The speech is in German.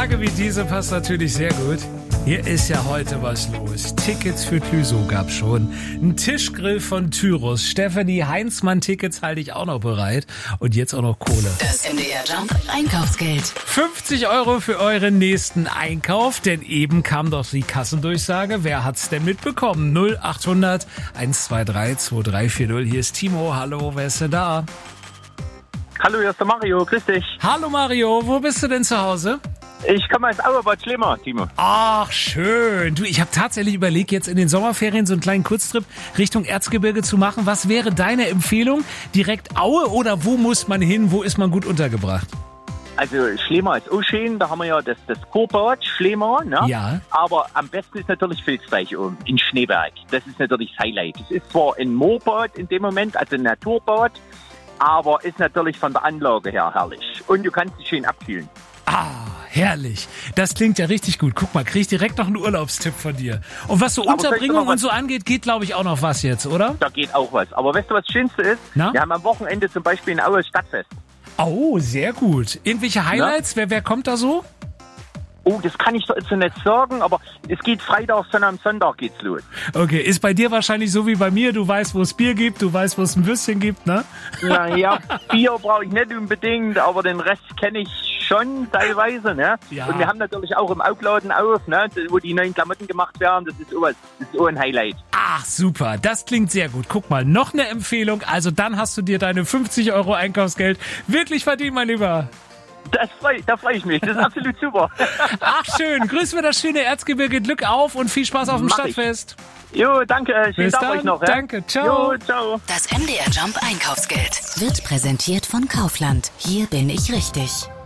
Tage wie diese passt natürlich sehr gut. Hier ist ja heute was los. Tickets für Clüsow gab's schon. Ein Tischgrill von Tyrus. Stefanie Heinzmann-Tickets halte ich auch noch bereit. Und jetzt auch noch Kohle. Das MDR Jump Einkaufsgeld. 50 Euro für euren nächsten Einkauf, denn eben kam doch die Kassendurchsage. Wer hat's denn mitbekommen? 0800 123 2340. Hier ist Timo. Hallo, wer ist denn da? Hallo, hier ist der Mario. Grüß dich. Hallo Mario, wo bist du denn zu Hause? Ich komme aus Auerbad Schlemmer, Timo. Ach, schön. Du, ich habe tatsächlich überlegt, jetzt in den Sommerferien so einen kleinen Kurztrip Richtung Erzgebirge zu machen. Was wäre deine Empfehlung? Direkt Aue oder wo muss man hin? Wo ist man gut untergebracht? Also Schlemmer ist auch schön, da haben wir ja das Kurbad Schlemmer, ne? Ja. Aber am besten ist natürlich Vilsreich oben in Schneeberg. Das ist natürlich das Highlight. Es ist zwar ein Moorbad in dem Moment, also ein Naturbad, aber ist natürlich von der Anlage her herrlich. Und du kannst dich schön abkühlen. Ah, herrlich. Das klingt ja richtig gut. Guck mal, krieg ich direkt noch einen Urlaubstipp von dir. Und was so Unterbringung und so angeht, geht glaube ich auch noch was jetzt, oder? Da geht auch was. Aber weißt du, was das Schönste ist? Na? Wir haben am Wochenende zum Beispiel ein Aue Stadtfest. Oh, sehr gut. Irgendwelche Highlights? Wer kommt da so? Oh, das kann ich doch jetzt nicht sagen, aber es geht Freitag, sondern am Sonntag geht's los. Okay, ist bei dir wahrscheinlich so wie bei mir. Du weißt, wo es Bier gibt, du weißt, wo es ein Würstchen gibt, ne? Naja, Bier brauche ich nicht unbedingt, aber den Rest kenne ich schon teilweise, ne? Ja. Und wir haben natürlich auch im Aufladen auf, ne? Wo die neuen Klamotten gemacht werden. Das ist auch ein Highlight. Ach, super. Das klingt sehr gut. Guck mal, noch eine Empfehlung. Also dann hast du dir deine 50 Euro Einkaufsgeld wirklich verdient, mein Lieber. Da freue ich mich. Das ist absolut super. Ach, schön. Grüß mir das schöne Erzgebirge. Glück auf und viel Spaß auf dem Stadtfest. Jo, danke. Schönen Bis Tag dann. euch noch. Ja? Danke. Ciao. Jo, ciao. Das MDR Jump Einkaufsgeld wird präsentiert von Kaufland. Hier bin ich richtig.